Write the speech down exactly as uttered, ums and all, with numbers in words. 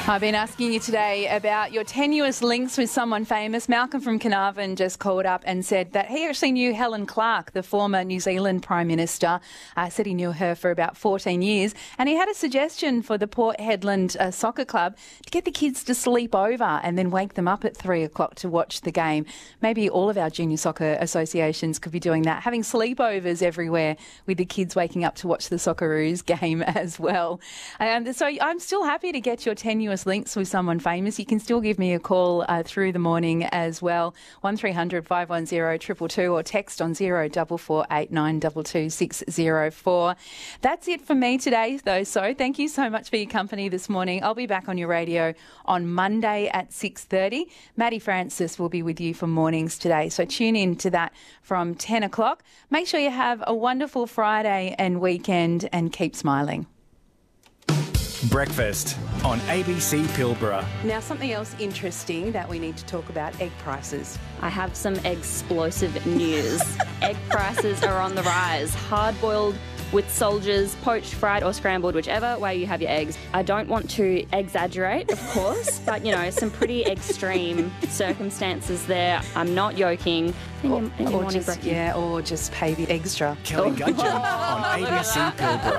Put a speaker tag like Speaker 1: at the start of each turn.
Speaker 1: I've been asking you today about your tenuous links with someone famous. Malcolm from Carnarvon just called up and said that he actually knew Helen Clark, the former New Zealand Prime Minister. Uh, said he knew her for about fourteen years. And he had a suggestion for the Port Hedland uh, Soccer Club to get the kids to sleep over and then wake them up at three o'clock to watch the game. Maybe all of our junior soccer associations could be doing that, having sleepovers everywhere with the kids waking up to watch the Socceroos game as well. Um, so I'm still happy to get your tenuous links with someone famous. You can still give me a call uh, through the morning as well. one three hundred five one zero two two two or text on zero four four eight nine two two six zero four. That's it for me today, though. So thank you so much for your company this morning. I'll be back on your radio on Monday at six thirty. Maddie Francis will be with you for mornings today. So tune in to that from ten o'clock. Make sure you have a wonderful Friday and weekend and keep smiling.
Speaker 2: Breakfast on A B C Pilbara.
Speaker 1: Now, something else interesting that we need to talk about, egg prices.
Speaker 3: I have some explosive news. Egg prices are on the rise. Hard-boiled with soldiers, poached, fried or scrambled, whichever way you have your eggs. I don't want to exaggerate, of course, but, you know, some pretty extreme circumstances there. I'm not joking. In your, in your
Speaker 1: Or
Speaker 3: morning
Speaker 1: just,
Speaker 3: brekkie.
Speaker 1: yeah, or just pay the extra.
Speaker 2: Kelly Gudgeon on A B C Pilbara.